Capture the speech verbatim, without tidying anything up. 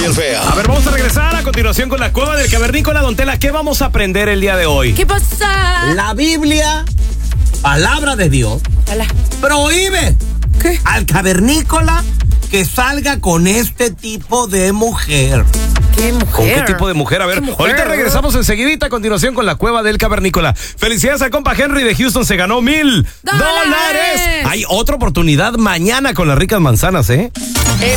bien fea. A ver, vamos a regresar a continuación con la Cueva del Cavernícola. Don Tela, ¿qué vamos a aprender el día de hoy? ¿Qué pasa? La Biblia, palabra de Dios, Hola. prohíbe ¿Qué? al cavernícola que salga con este tipo de mujer. ¿Qué mujer? ¿Con qué tipo de mujer? A ver, ¿Qué mujer? ahorita regresamos enseguidita a continuación con la Cueva del Cavernícola. Felicidades al compa Henry de Houston, se ganó mil ¡Dólares! dólares. Hay otra oportunidad mañana con las ricas manzanas, ¿eh? Eh,